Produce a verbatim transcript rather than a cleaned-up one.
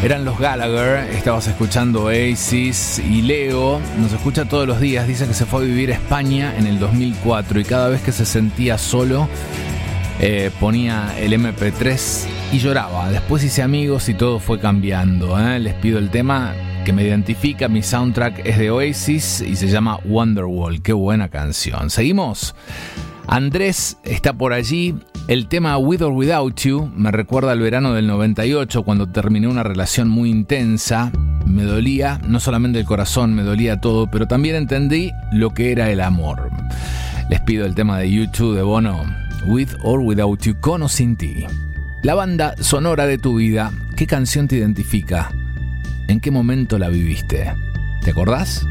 Eran los Gallagher, estabas escuchando Oasis y Leo nos escucha todos los días, dice que se fue a vivir a España en el dos mil cuatro y cada vez que se sentía solo eh, ponía el eme pe tres y lloraba. Después hice amigos y todo fue cambiando, ¿eh? Les pido el tema que me identifica, mi soundtrack es de Oasis y se llama Wonderwall. Qué buena canción. Seguimos. Andrés está por allí. El tema With or Without You me recuerda al verano del noventa y ocho, cuando terminé una relación muy intensa. Me dolía, no solamente el corazón, me dolía todo, pero también entendí lo que era el amor. Les pido el tema de U dos de Bono, With or Without You, con o sin ti. La banda sonora de tu vida. ¿Qué canción te identifica? ¿En qué momento la viviste? ¿Te acordás?